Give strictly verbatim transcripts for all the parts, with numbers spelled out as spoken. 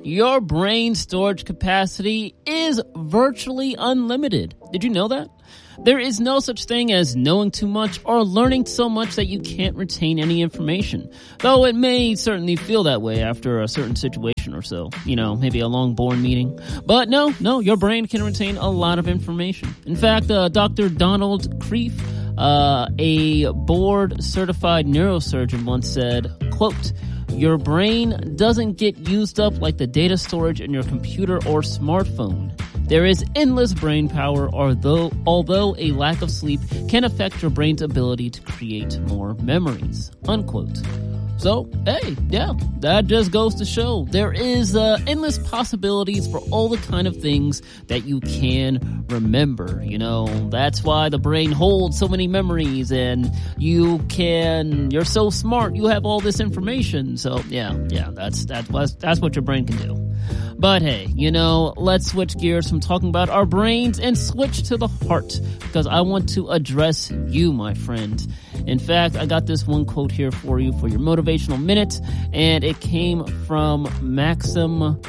your brain storage capacity is virtually unlimited. Did you know that? There is no such thing as knowing too much or learning so much that you can't retain any information. Though it may certainly feel that way after a certain situation or so. You know, maybe a long board meeting. But no, no, your brain can retain a lot of information. In fact, uh, Doctor Donald Kreef, uh, a board-certified neurosurgeon, once said, quote, "Your brain doesn't get used up like the data storage in your computer or smartphone. There is endless brain power, although, although a lack of sleep can affect your brain's ability to create more memories," unquote. So, hey, yeah, that just goes to show there is uh, endless possibilities for all the kind of things that you can remember. You know, that's why the brain holds so many memories, and you can, you're so smart, you have all this information. So, yeah, yeah, that's, that's, what, that's what your brain can do. But hey, you know, let's switch gears from talking about our brains and switch to the heart, because I want to address you, my friend. In fact, I got this one quote here for you for your motivational minute, and it came from Maxim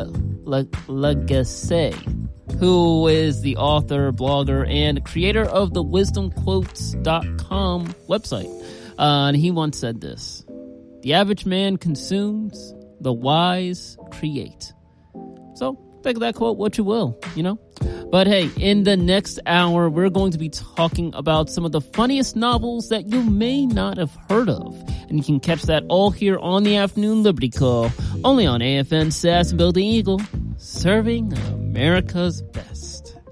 Lagacé, who is the author, blogger, and creator of the wisdom quotes dot com website. Uh, and he once said this: "The average man consumes, the wise create." So, think of that quote what you will, you know? But hey, in the next hour, we're going to be talking about some of the funniest novels that you may not have heard of. And you can catch that all here on the Afternoon Liberty Call, only on A F N Sass and Bill the Eagle, serving America's best.